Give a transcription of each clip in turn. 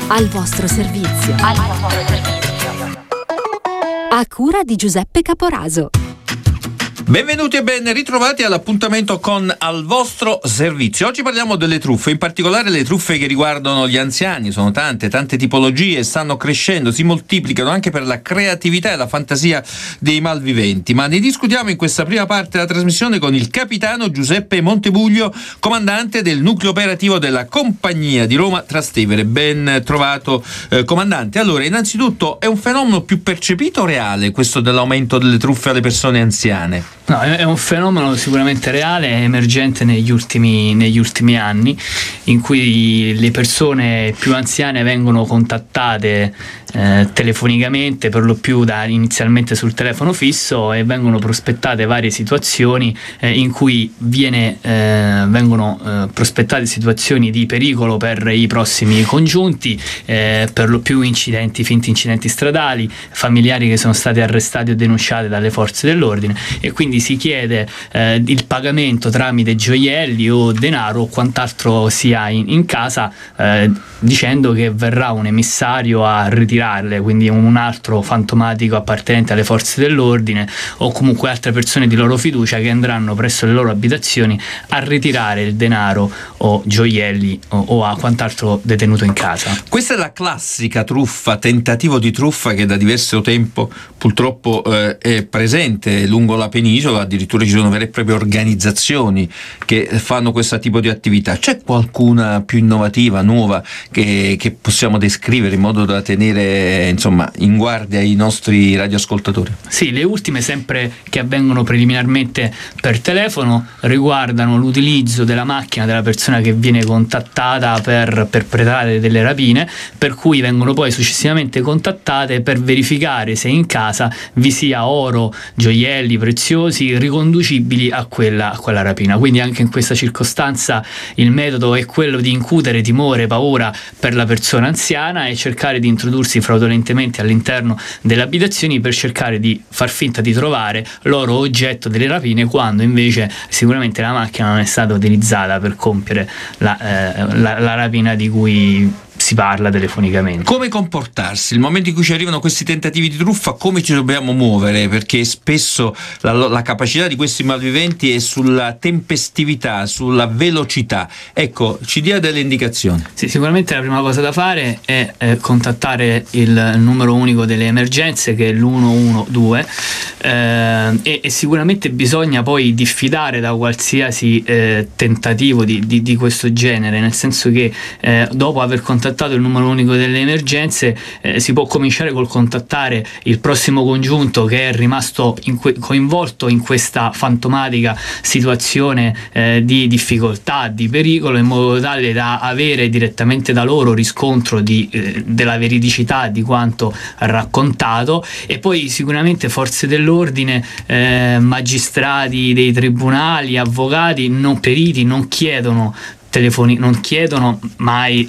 Al vostro servizio. A cura di Giuseppe Caporaso. Benvenuti e ben ritrovati all'appuntamento con Al vostro servizio. Oggi parliamo delle truffe, in particolare le truffe che riguardano gli anziani. Sono tante tipologie, stanno crescendo, si moltiplicano anche per la creatività e la fantasia dei malviventi. Ma ne discutiamo in questa prima parte della trasmissione con il capitano Giuseppe Montebuglio, comandante del nucleo operativo della Compagnia di Roma Trastevere. Ben trovato, comandante. Allora, innanzitutto, è un fenomeno più percepito o reale questo dell'aumento delle truffe alle persone anziane? No, è un fenomeno sicuramente reale e emergente negli ultimi anni, in cui le persone più anziane vengono contattate telefonicamente, per lo più inizialmente sul telefono fisso, e vengono prospettate varie situazioni in cui vengono prospettate situazioni di pericolo per i prossimi congiunti, per lo più finti incidenti stradali, familiari che sono stati arrestati o denunciati dalle forze dell'ordine, e quindi si chiede il pagamento tramite gioielli o denaro o quant'altro sia in casa, dicendo che verrà un emissario a ritirarle, quindi un altro fantomatico appartenente alle forze dell'ordine o comunque altre persone di loro fiducia che andranno presso le loro abitazioni a ritirare il denaro o gioielli o a quant'altro detenuto in casa. Questa è la classica truffa, tentativo di truffa che da diverso tempo purtroppo è presente lungo la penisola. Addirittura ci sono vere e proprie organizzazioni che fanno questo tipo di attività. C'è qualcuna più innovativa, nuova, che possiamo descrivere in modo da tenere in guardia i nostri radioascoltatori? Sì, le ultime, sempre che avvengono preliminarmente per telefono, riguardano l'utilizzo della macchina della persona che viene contattata per perpetrare delle rapine, per cui vengono poi successivamente contattate per verificare se in casa vi sia oro, gioielli preziosi riconducibili a quella rapina. Quindi anche in questa circostanza il metodo è quello di incutere timore, paura per la persona anziana e cercare di introdursi fraudolentemente all'interno delle abitazioni per cercare di far finta di trovare l'oro oggetto delle rapine, quando invece sicuramente la macchina non è stata utilizzata per compiere la rapina di cui si parla telefonicamente. Come comportarsi nel momento in cui ci arrivano questi tentativi di truffa? Come ci dobbiamo muovere? Perché spesso la capacità di questi malviventi è sulla tempestività, sulla velocità. Ecco, ci dia delle indicazioni. Sì, sicuramente la prima cosa da fare è contattare il numero unico delle emergenze, che è l'112, e sicuramente bisogna poi diffidare da qualsiasi tentativo di questo genere, nel senso che dopo aver contattato il numero unico delle emergenze si può cominciare col contattare il prossimo congiunto che è rimasto coinvolto in questa fantomatica situazione di difficoltà, di pericolo, in modo tale da avere direttamente da loro riscontro della veridicità di quanto raccontato, e poi sicuramente forze dell'ordine, magistrati dei tribunali, avvocati, periti non chiedono mai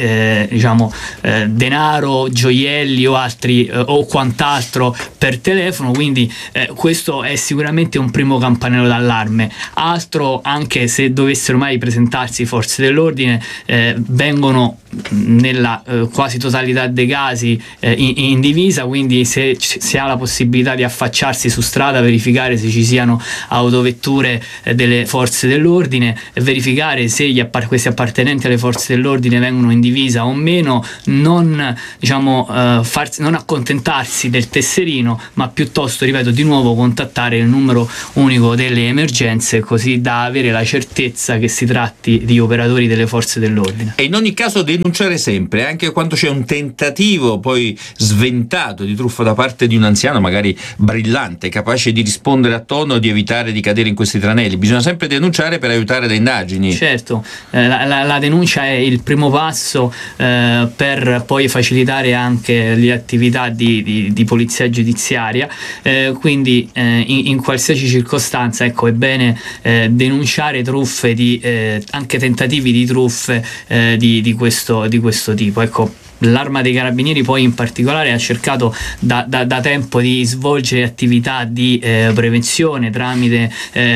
denaro, gioielli o altri o quant'altro per telefono, quindi questo è sicuramente un primo campanello d'allarme. Altro, anche se dovessero mai presentarsi forze dell'ordine, vengono nella quasi totalità dei casi in divisa, quindi se si ha la possibilità di affacciarsi su strada, verificare se ci siano autovetture delle forze dell'ordine, verificare se questi appartenenti alle forze dell'ordine vengono in divisa o meno, non accontentarsi del tesserino, ma piuttosto, ripeto di nuovo, contattare il numero unico delle emergenze, così da avere la certezza che si tratti di operatori delle forze dell'ordine. E in ogni caso denunciare sempre, anche quando c'è un tentativo poi sventato di truffa da parte di un anziano, magari brillante, capace di rispondere a tono e di evitare di cadere in questi tranelli. Bisogna sempre denunciare per aiutare le indagini. Certo, la denuncia è il primo passo per poi facilitare anche le attività di polizia giudiziaria, quindi in qualsiasi circostanza, ecco, è bene denunciare truffe, anche tentativi di truffe di questo tipo. Ecco, L'Arma dei Carabinieri poi in particolare ha cercato da tempo di svolgere attività di prevenzione tramite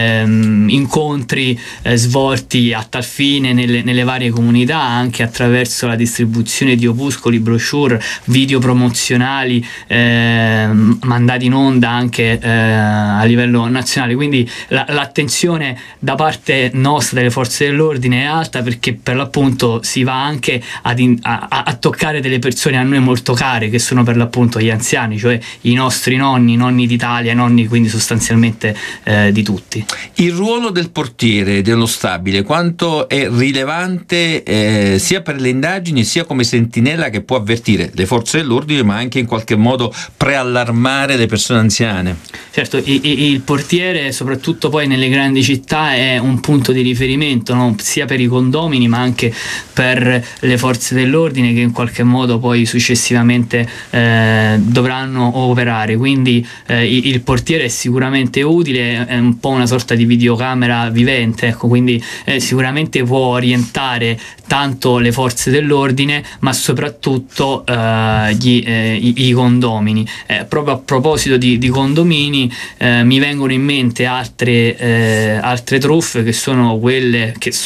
incontri svolti a tal fine nelle varie comunità, anche attraverso la distribuzione di opuscoli, brochure, video promozionali mandati in onda anche a livello nazionale. Quindi l'attenzione da parte nostra delle forze dell'ordine è alta, perché per l'appunto si va anche a toccare delle persone a noi molto care, che sono per l'appunto gli anziani, cioè i nostri nonni d'Italia, i nonni quindi sostanzialmente di tutti. Il ruolo del portiere dello stabile quanto è rilevante sia per le indagini sia come sentinella che può avvertire le forze dell'ordine, ma anche in qualche modo preallarmare le persone anziane? Certo, il portiere, soprattutto poi nelle grandi città, è un punto di riferimento, no? Sia per i condomini ma anche per le forze dell'ordine, che in qualche modo poi successivamente dovranno operare. Quindi il portiere è sicuramente utile, è un po' una sorta di videocamera vivente, ecco, quindi sicuramente può orientare tanto le forze dell'ordine ma soprattutto i condomini. Proprio a proposito di condomini, mi vengono in mente altre truffe, che sono quelle che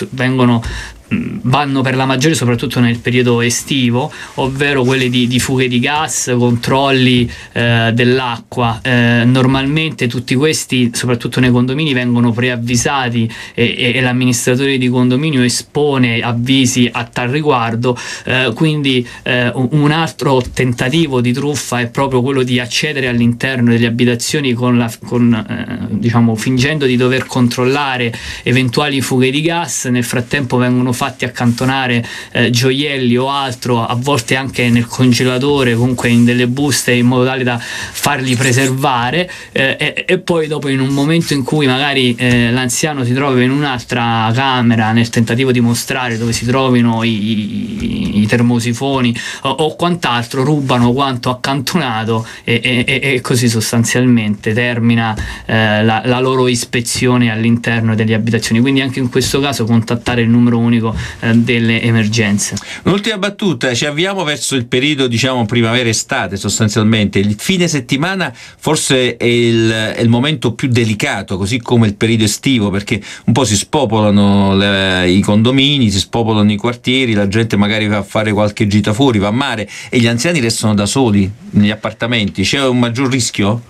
vanno per la maggiore soprattutto nel periodo estivo, ovvero quelle di fughe di gas, controlli dell'acqua. Normalmente tutti questi, soprattutto nei condomini, vengono preavvisati e l'amministratore di condominio espone avvisi a tal riguardo. Quindi un altro tentativo di truffa è proprio quello di accedere all'interno delle abitazioni diciamo fingendo di dover controllare eventuali fughe di gas. Nel frattempo vengono fatti accantonare gioielli o altro, a volte anche nel congelatore, comunque in delle buste, in modo tale da farli preservare, e poi dopo, in un momento in cui magari l'anziano si trova in un'altra camera nel tentativo di mostrare dove si trovino i termosifoni o quant'altro, rubano quanto accantonato e così sostanzialmente termina la loro ispezione all'interno delle abitazioni. Quindi anche in questo caso contattare il numero unico delle emergenze. Un'ultima battuta: ci avviamo verso il periodo, diciamo, primavera-estate sostanzialmente. Il fine settimana forse è il momento più delicato, così come il periodo estivo, perché un po' si spopolano i condomini, si spopolano i quartieri, la gente magari va a fare qualche gita fuori, va a mare, e gli anziani restano da soli negli appartamenti. C'è un maggior rischio?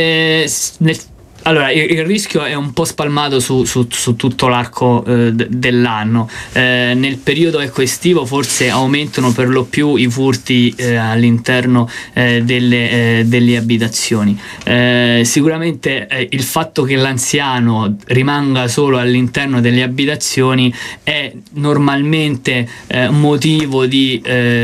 Allora, il rischio è un po' spalmato su tutto l'arco dell'anno. Nel periodo estivo forse aumentano per lo più i furti all'interno delle abitazioni. Sicuramente il fatto che l'anziano rimanga solo all'interno delle abitazioni è normalmente motivo di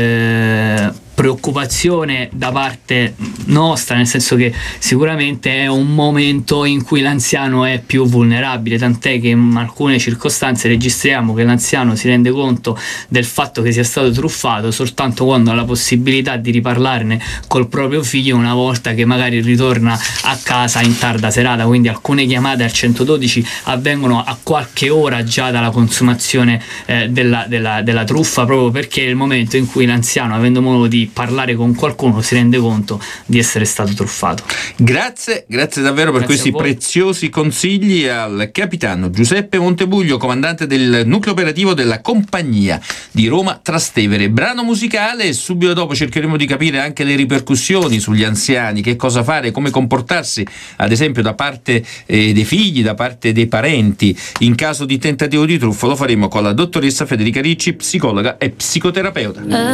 preoccupazione da parte nostra, nel senso che sicuramente è un momento in cui l'anziano è più vulnerabile, tant'è che in alcune circostanze registriamo che l'anziano si rende conto del fatto che sia stato truffato soltanto quando ha la possibilità di riparlarne col proprio figlio, una volta che magari ritorna a casa in tarda serata. Quindi alcune chiamate al 112 avvengono a qualche ora già dalla consumazione della truffa, proprio perché è il momento in cui l'anziano, avendo modo di parlare con qualcuno, si rende conto di essere stato truffato. Grazie davvero per questi preziosi consigli al capitano Giuseppe Montebuglio, comandante del nucleo operativo della compagnia di Roma Trastevere. Brano musicale e subito dopo cercheremo di capire anche le ripercussioni sugli anziani, che cosa fare, come comportarsi, ad esempio da parte dei figli, da parte dei parenti in caso di tentativo di truffa. Lo faremo con la dottoressa Federica Ricci, psicologa e psicoterapeuta.